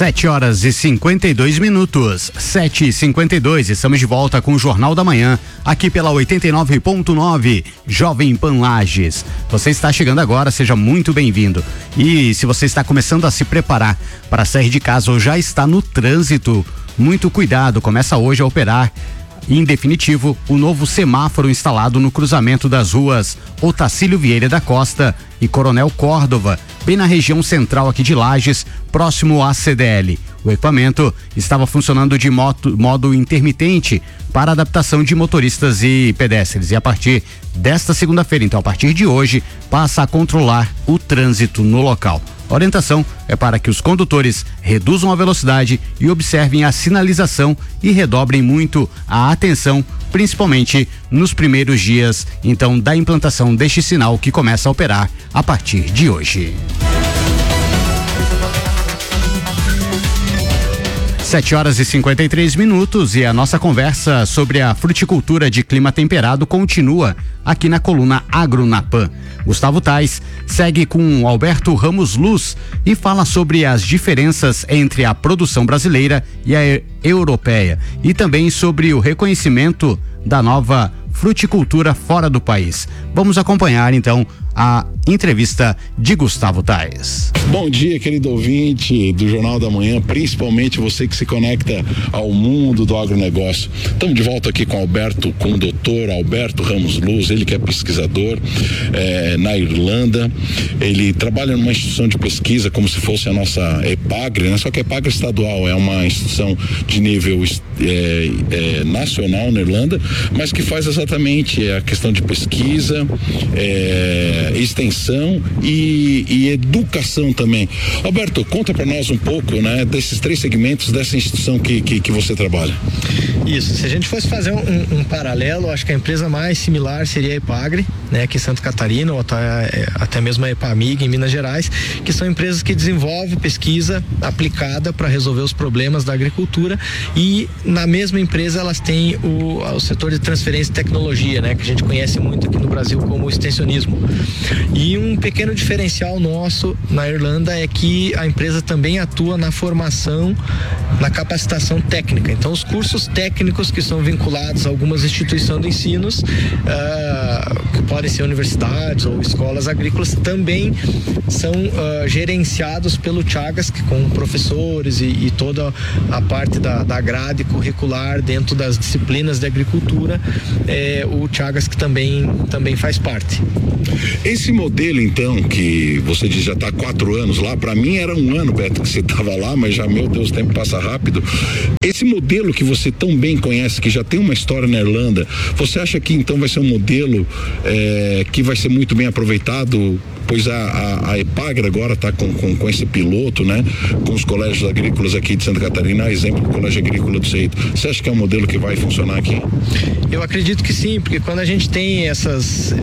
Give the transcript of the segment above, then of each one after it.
7h52, 7h52, estamos de volta com o Jornal da Manhã, aqui pela 89.9, Jovem Pan Lages. Você está chegando agora, seja muito bem-vindo. E se você está começando a se preparar para sair de casa ou já está no trânsito, muito cuidado, começa hoje a operar, em definitivo, o novo semáforo instalado no cruzamento das ruas Otacílio Vieira da Costa e Coronel Córdova, bem na região central aqui de Lages, próximo à CDL. O equipamento estava funcionando de modo intermitente para adaptação de motoristas e pedestres e a partir desta segunda-feira, então a partir de hoje, passa a controlar o trânsito no local. A orientação é para que os condutores reduzam a velocidade e observem a sinalização e redobrem muito a atenção, principalmente nos primeiros dias, então, da implantação deste sinal que começa a operar a partir de hoje. 7h53 e a nossa conversa sobre a fruticultura de clima temperado continua aqui na coluna Agro na Pan. Gustavo Tais segue com Alberto Ramos Luz e fala sobre as diferenças entre a produção brasileira e a europeia e também sobre o reconhecimento da nova fruticultura fora do país. Vamos acompanhar então a entrevista de Gustavo Tais. Bom dia, querido ouvinte do Jornal da Manhã, principalmente você que se conecta ao mundo do agronegócio. Estamos de volta aqui com o doutor Alberto Ramos Luz, ele que é pesquisador na Irlanda. Ele trabalha numa instituição de pesquisa como se fosse a nossa EPAGRE, né? Só que a EPAGRE estadual é uma instituição de nível nacional na Irlanda, mas que faz exatamente a questão de pesquisa, extensão e educação também. Alberto, conta para nós um pouco, né, desses três segmentos dessa instituição que você trabalha. Isso, se a gente fosse fazer um paralelo, acho que a empresa mais similar seria a EPAGRE, né, aqui em Santa Catarina, ou até mesmo a EPAMIG em Minas Gerais, que são empresas que desenvolvem pesquisa aplicada para resolver os problemas da agricultura, e na mesma empresa elas têm o setor de transferência de tecnologia, né, que a gente conhece muito aqui no Brasil como o extensionismo. E um pequeno diferencial nosso na Irlanda é que a empresa também atua na formação, na capacitação técnica. Então, os cursos técnicos que são vinculados a algumas instituições de ensinos, que podem ser universidades ou escolas agrícolas, também são gerenciados pelo Chagas, que com professores e toda a parte da grade curricular dentro das disciplinas de agricultura, o Chagas que também faz parte. Esse modelo, então, que você diz já está há 4 anos lá, para mim era 1 ano, Beto, que você estava lá, mas já, meu Deus, o tempo passa rápido. Esse modelo que você tão bem conhece, que já tem uma história na Irlanda, você acha que então vai ser um modelo que vai ser muito bem aproveitado? Pois a EPAGRE agora está com esse piloto, né? Com os colégios agrícolas aqui de Santa Catarina, a exemplo do Colégio Agrícola do Seito. Você acha que é um modelo que vai funcionar aqui? Eu acredito que sim, porque quando a gente tem essas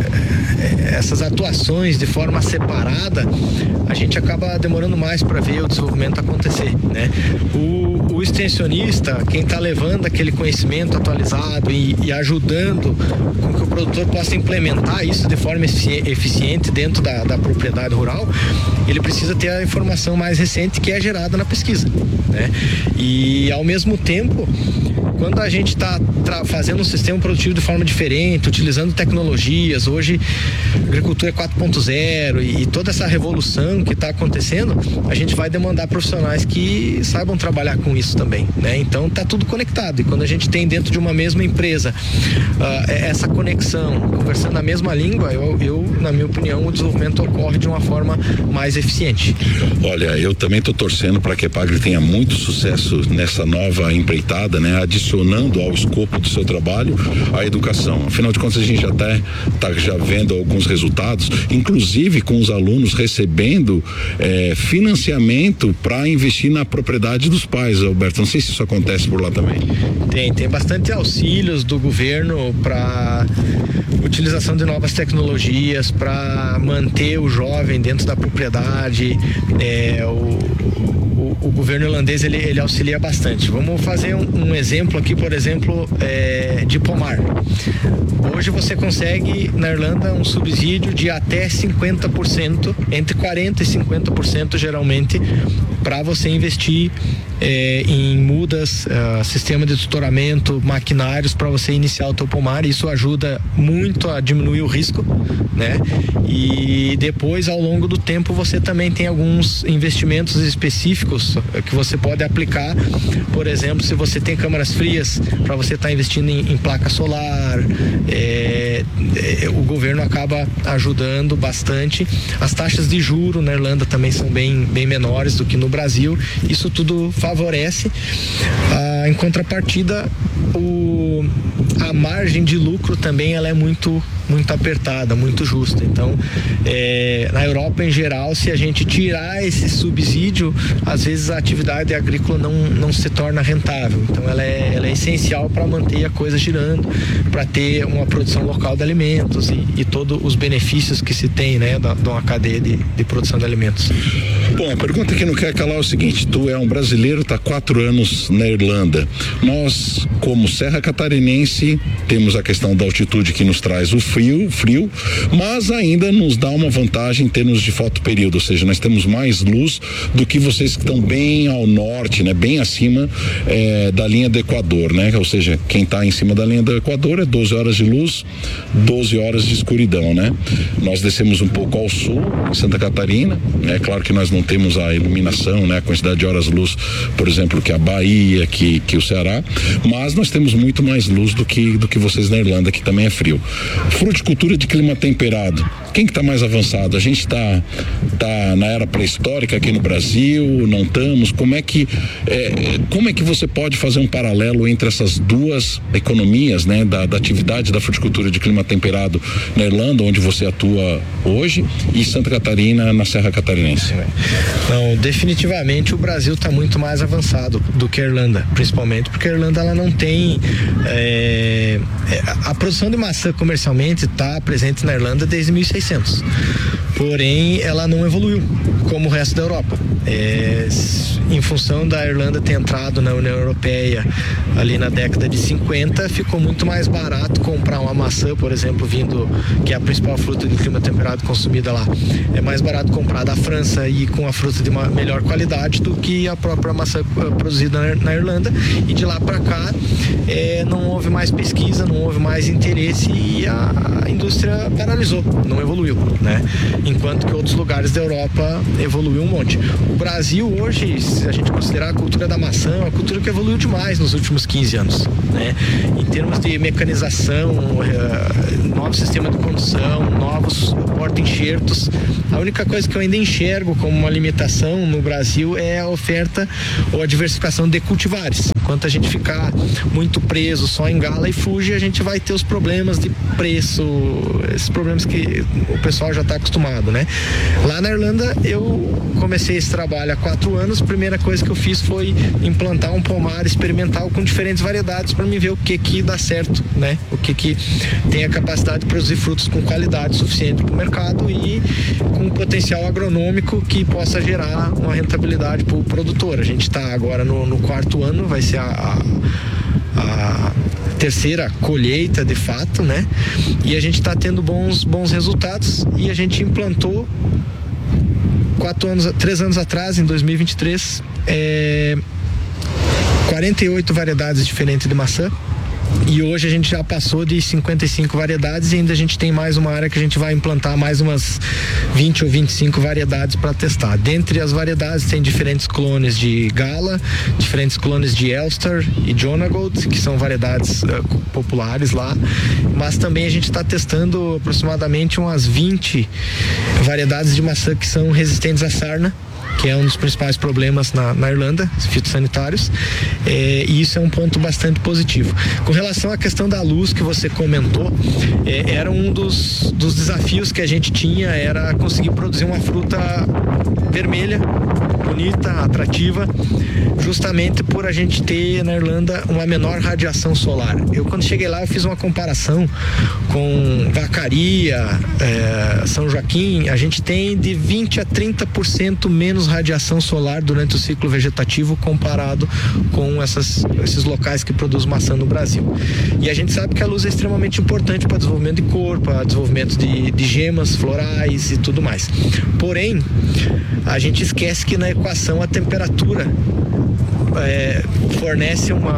atuações de forma separada, a gente acaba demorando mais para ver o desenvolvimento acontecer, né? O extensionista, quem está levando aquele conhecimento atualizado e ajudando com que o produtor possa implementar isso de forma eficiente dentro da propriedade rural, ele precisa ter a informação mais recente que é gerada na pesquisa, né? E ao mesmo tempo, quando a gente está fazendo um sistema produtivo de forma diferente, utilizando tecnologias, hoje a agricultura é 4.0 e toda essa revolução que está acontecendo, a gente vai demandar profissionais que saibam trabalhar com isso também, né? Então está tudo conectado, e quando a gente tem dentro de uma mesma empresa essa conexão, conversando a mesma língua, na minha opinião, o desenvolvimento ocorre de uma forma mais eficiente. Olha, eu também estou torcendo para que a EPAGRE tenha muito sucesso nessa nova empreitada, né? Adicionando ao escopo do seu trabalho a educação. Afinal de contas, a gente já está vendo alguns resultados, inclusive com os alunos recebendo financiamento para investir na propriedade dos pais, Alberto. Não sei se isso acontece por lá também. Tem bastante auxílios do governo para utilização de novas tecnologias, para manter o jovem dentro da propriedade. O governo irlandês ele auxilia bastante. Vamos fazer um exemplo aqui, por exemplo, de pomar. Hoje você consegue na Irlanda um subsídio de até 50%, entre 40% e 50% geralmente, para você investir em mudas, sistema de tutoramento, maquinários para você iniciar o teu pomar. Isso ajuda muito a diminuir o risco, né? E depois, ao longo do tempo, você também tem alguns investimentos específicos que você pode aplicar. Por exemplo, se você tem câmaras frias, para você estar investindo em placa solar, o governo acaba ajudando bastante. As taxas de juro na Irlanda também são bem menores do que no Brasil. Isso tudo favorece. Em contrapartida, a margem de lucro também ela é muito apertada, muito justa. Então, na Europa em geral, se a gente tirar esse subsídio, às vezes a atividade agrícola não se torna rentável. Então, ela é essencial para manter a coisa girando, para ter uma produção local de alimentos e todos os benefícios que se tem, né, de uma cadeia de produção de alimentos. Bom, a pergunta que não quer calar é o seguinte: tu é um brasileiro, está 4 anos na Irlanda. Nós, como Serra Catarinense, temos a questão da altitude que nos traz o frio, mas ainda nos dá uma vantagem em termos de fotoperíodo, ou seja, nós temos mais luz do que vocês que estão bem ao norte, né, bem acima da linha do Equador, né? Ou seja, quem está em cima da linha do Equador é 12 horas de luz, 12 horas de escuridão, né? Nós descemos um pouco ao sul, em Santa Catarina, é claro que nós não temos a iluminação, né, a quantidade de horas-luz, por exemplo, que a Bahia, que o Ceará, mas nós temos muito mais luz do que vocês na Irlanda, que também é frio. Fruticultura de clima temperado, quem que está mais avançado? A gente está na era pré-histórica aqui no Brasil, não estamos? Como é que você pode fazer um paralelo entre essas duas economias, né, da atividade da fruticultura de clima temperado na Irlanda, onde você atua hoje, e Santa Catarina, na Serra Catarinense? Não, definitivamente o Brasil está muito mais avançado do que a Irlanda, principalmente porque a Irlanda ela não tem a produção de maçã comercialmente está presente na Irlanda desde 1600, porém ela não evoluiu como o resto da Europa. Em função da Irlanda ter entrado na União Europeia ali na década de 50, ficou muito mais barato comprar uma maçã, por exemplo, que é a principal fruta de clima temperado consumida lá. É mais barato comprar da França e com a fruta de uma melhor qualidade do que a própria maçã produzida na Irlanda. E de lá para cá não houve mais pesquisa, não houve mais interesse e a indústria paralisou, não evoluiu, né? Enquanto que outros lugares da Europa evoluiu um monte. O Brasil hoje, se a gente considerar a cultura da maçã, é uma cultura que evoluiu demais nos últimos 15 anos, né? Em termos de mecanização, novo sistema de condução, novos porta-enxertos. A única coisa que eu ainda enxergo como uma limitação no Brasil é a oferta ou a diversificação de cultivares. Enquanto a gente ficar muito preso só em Gala e Fuji, a gente vai ter os problemas de preço, esses problemas que o pessoal já está acostumado, né? Lá na Irlanda eu comecei esse trabalho há 4 anos. A primeira coisa que eu fiz foi implantar um pomar experimental com diferentes variedades para me ver o que dá certo, né? O que tem a capacidade de produzir frutos com qualidade suficiente para o mercado e com um potencial agronômico que possa gerar uma rentabilidade para o produtor. A gente está agora no 4º ano, vai ser a terceira colheita de fato, né? E a gente está tendo bons resultados e a gente implantou 3 anos atrás, em 2023, 48 variedades diferentes de maçã. E hoje a gente já passou de 55 variedades e ainda a gente tem mais uma área que a gente vai implantar mais umas 20 ou 25 variedades para testar. Dentre as variedades tem diferentes clones de Gala, diferentes clones de Elster e Jonagold, que são variedades populares lá, mas também a gente está testando aproximadamente umas 20 variedades de maçã que são resistentes à sarna que é um dos principais problemas na Irlanda, fitossanitários, e isso é um ponto bastante positivo. Com relação à questão da luz que você comentou, era um dos desafios que a gente tinha, era conseguir produzir uma fruta vermelha, bonita, atrativa, justamente por a gente ter na Irlanda uma menor radiação solar. Eu, quando cheguei lá, eu fiz uma comparação com Vacaria, São Joaquim. A gente tem de 20 a 30% menos radiação solar durante o ciclo vegetativo comparado com esses locais que produzem maçã no Brasil. E a gente sabe que a luz é extremamente importante para desenvolvimento de cor, para desenvolvimento de gemas florais e tudo mais. Porém, a gente esquece que na equação a temperatura fornece um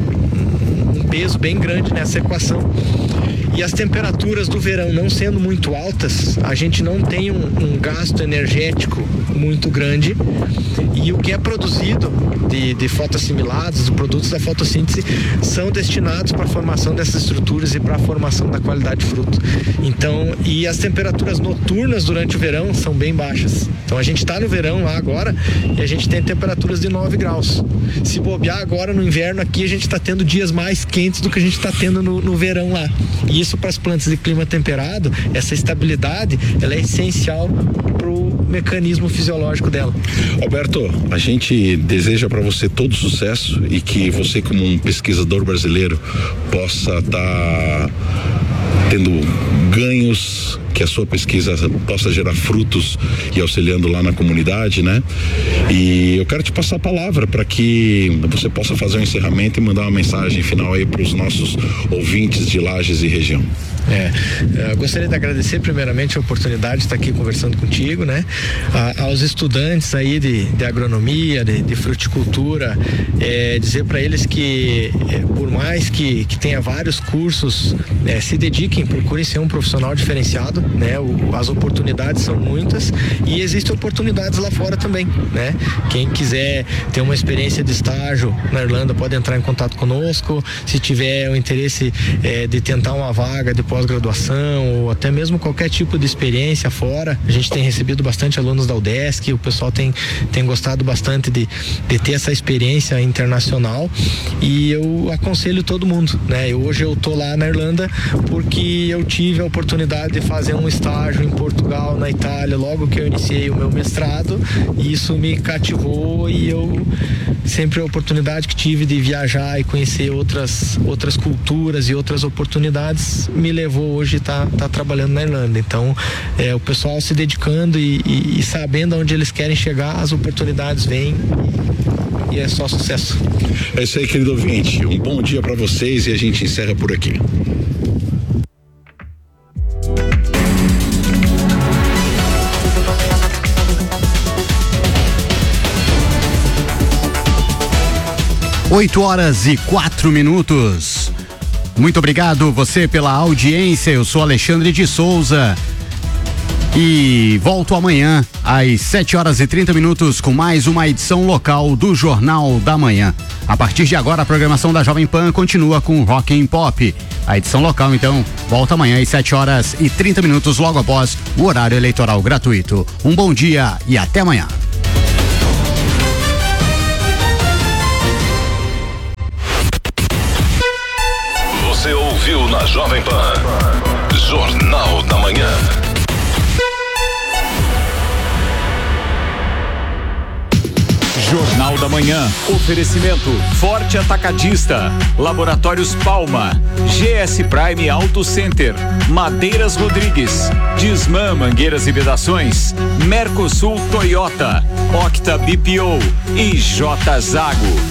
peso bem grande nessa equação. E as temperaturas do verão não sendo muito altas, a gente não tem um gasto energético muito grande, e o que é produzido de fotoassimilados, de produtos da fotossíntese, são destinados para a formação dessas estruturas e para a formação da qualidade de fruto. Então, e as temperaturas noturnas durante o verão são bem baixas. Então a gente está no verão lá agora e a gente tem temperaturas de 9 graus. Se bobear agora no inverno aqui, a gente está tendo dias mais quentes do que a gente está tendo no verão lá. E isso, para as plantas de clima temperado, essa estabilidade, ela é essencial para o mecanismo fisiológico dela. Alberto, a gente deseja para você todo sucesso e que você, como um pesquisador brasileiro, possa estar tendo ganhos, que a sua pesquisa possa gerar frutos e auxiliando lá na comunidade, né? E eu quero te passar a palavra para que você possa fazer um encerramento e mandar uma mensagem final aí para os nossos ouvintes de Lages e região. Eu gostaria de agradecer primeiramente a oportunidade de estar aqui conversando contigo, né? Aos estudantes aí de agronomia, de fruticultura, dizer para eles que por mais que tenha vários cursos, se dediquem, procurem ser um profissional diferenciado, né? As oportunidades são muitas e existem oportunidades lá fora também, né? Quem quiser ter uma experiência de estágio na Irlanda pode entrar em contato conosco. Se tiver o interesse de tentar uma vaga de pós-graduação ou até mesmo qualquer tipo de experiência fora, a gente tem recebido bastante alunos da UDESC, o pessoal tem gostado bastante de ter essa experiência internacional, e eu aconselho todo mundo, né? Hoje eu tô lá na Irlanda porque eu tive a oportunidade de fazer um estágio em Portugal, na Itália, logo que eu iniciei o meu mestrado, e isso me cativou, e eu sempre a oportunidade que tive de viajar e conhecer outras culturas e outras oportunidades me levou hoje a estar trabalhando na Irlanda. Então, o pessoal se dedicando e sabendo aonde eles querem chegar, as oportunidades vêm e é só sucesso. É isso aí, querido ouvinte. Um bom dia para vocês e a gente encerra por aqui. Oito horas e 4 minutos. Muito obrigado você pela audiência. Eu sou Alexandre de Souza e volto amanhã às 7 horas e 30 minutos com mais uma edição local do Jornal da Manhã. A partir de agora, a programação da Jovem Pan continua com Rock and Pop. A edição local, então, volta amanhã às 7 horas e 30 minutos, logo após o horário eleitoral gratuito. Um bom dia e até amanhã. Você ouviu na Jovem Pan Jornal da Manhã. Jornal da Manhã. Oferecimento Forte Atacadista, Laboratórios Palma, GS Prime Auto Center, Madeiras Rodrigues, Disman Mangueiras e Vedações, Mercosul Toyota, Octa BPO e J Zago.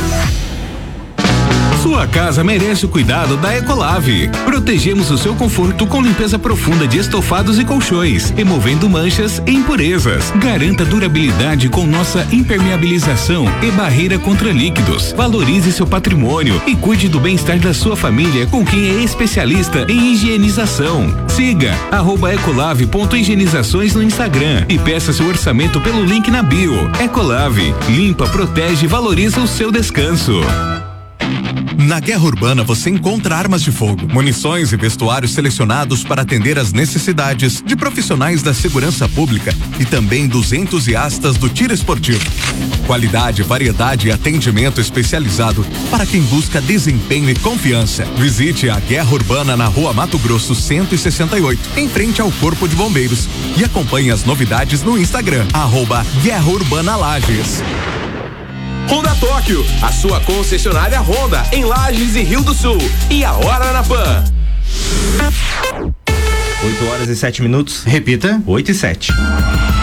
Sua casa merece o cuidado da Ecolave. Protegemos o seu conforto com limpeza profunda de estofados e colchões, removendo manchas e impurezas. Garanta durabilidade com nossa impermeabilização e barreira contra líquidos. Valorize seu patrimônio e cuide do bem-estar da sua família com quem é especialista em higienização. Siga @ecolave.higienizações no Instagram e peça seu orçamento pelo link na bio. Ecolave, limpa, protege e valoriza o seu descanso. Na Guerra Urbana você encontra armas de fogo, munições e vestuários selecionados para atender às necessidades de profissionais da segurança pública e também dos entusiastas do tiro esportivo. Qualidade, variedade e atendimento especializado para quem busca desempenho e confiança. Visite a Guerra Urbana na Rua Mato Grosso 168, em frente ao Corpo de Bombeiros, e acompanhe as novidades no Instagram, @Guerra Urbana Lages. Honda Tóquio, a sua concessionária Honda em Lages e Rio do Sul. E a hora na Pan. 8 horas e 7 minutos. Repita. 8 e 7.